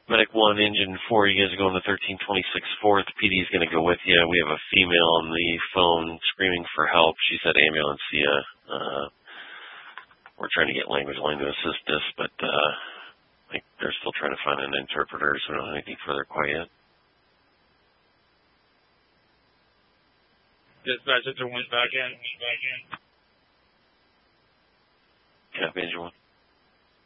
Medic 1, Engine 4, you guys are going to 1326 4th. PD is going to go with you. We have a female on the phone screaming for help. She said ambulance, yeah. We're trying to get language line to assist us, but I think they're still trying to find an interpreter, so we don't have anything further quite yet. Dispatch, went back in. Copy, Engine 1.